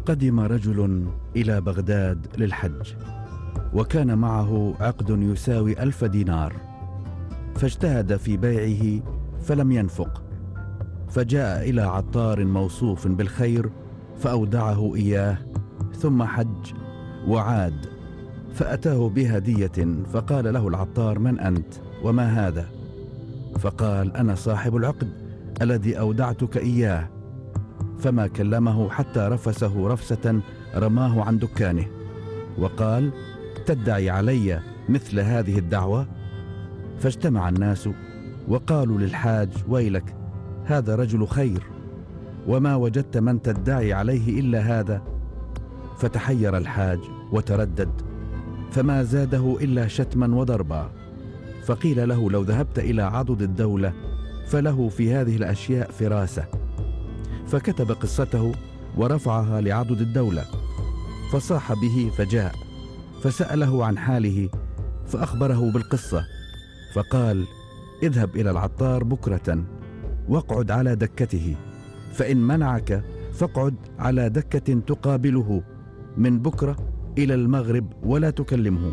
قدم رجل إلى بغداد للحج، وكان معه عقد يساوي 1000 دينار، فاجتهد في بيعه فلم ينفق، فجاء إلى عطار موصوف بالخير فأودعه إياه، ثم حج وعاد فأتاه بهدية، فقال له العطار: من أنت وما هذا؟ فقال: أنا صاحب العقد الذي أودعتك إياه. فما كلمه حتى رفسه رفسة رماه عن دكانه، وقال: تدعي علي مثل هذه الدعوة؟ فاجتمع الناس وقالوا للحاج: ويلك، هذا رجل خير، وما وجدت من تدعي عليه إلا هذا. فتحير الحاج وتردد، فما زاده إلا شتما وضربا. فقيل له: لو ذهبت إلى عضد الدولة فله في هذه الأشياء فراسة. فكتب قصته ورفعها لعضد الدولة، فصاح به فجاء، فسأله عن حاله فأخبره بالقصة، فقال: اذهب إلى العطار بكرة واقعد على دكته، فإن منعك فاقعد على دكة تقابله من بكرة إلى المغرب ولا تكلمه،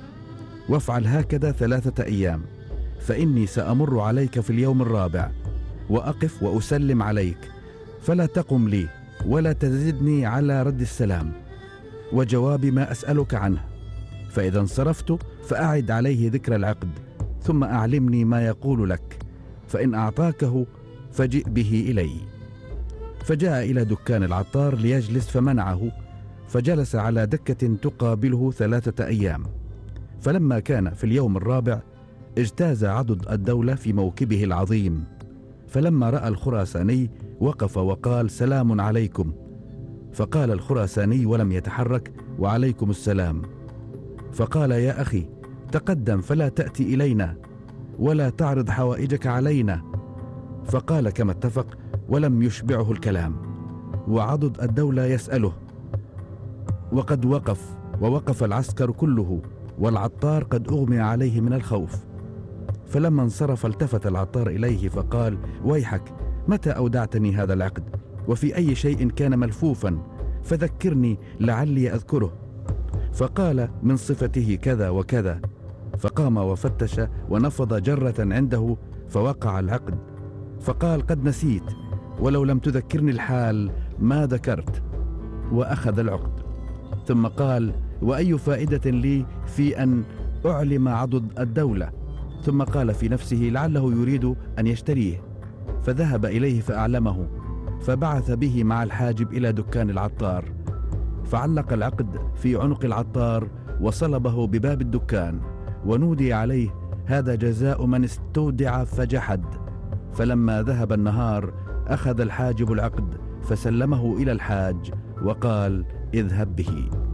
وافعل هكذا 3 أيام، فإني سأمر عليك في اليوم الرابع وأقف وأسلم عليك، فلا تقم لي ولا تزدني على رد السلام وجواب ما أسألك عنه، فإذا انصرفت فأعد عليه ذكر العقد، ثم أعلمني ما يقول لك، فإن أعطاكه فجئ به إلي. فجاء إلى دكان العطار ليجلس، فمنعه، فجلس على دكة تقابله 3 أيام. فلما كان في اليوم الرابع اجتاز عضد الدولة في موكبه العظيم، فلما رأى الخراساني وقف وقال: سلام عليكم. فقال الخراساني ولم يتحرك: وعليكم السلام. فقال: يا أخي، تقدم فلا تأتي إلينا ولا تعرض حوائجك علينا. فقال كما اتفق، ولم يشبعه الكلام، وعضد الدولة يسأله، وقد ووقف العسكر كله، والعطار قد أغمي عليه من الخوف. فلما انصرف التفت العطار إليه فقال: ويحك، متى أودعتني هذا العقد؟ وفي أي شيء كان ملفوفا؟ فذكرني لعلي أذكره. فقال: من صفته كذا وكذا. فقام وفتش ونفض جرة عنده فوقع العقد، فقال: قد نسيت، ولو لم تذكرني الحال ما ذكرت، وأخذ العقد. ثم قال: وأي فائدة لي في أن أعلم عضد الدولة؟ ثم قال في نفسه: لعله يريد أن يشتريه. فذهب إليه فأعلمه، فبعث به مع الحاجب إلى دكان العطار، فعلق العقد في عنق العطار وصلبه بباب الدكان، ونودي عليه: هذا جزاء من استودع فجحد. فلما ذهب النهار أخذ الحاجب العقد فسلمه إلى الحاج وقال: اذهب به.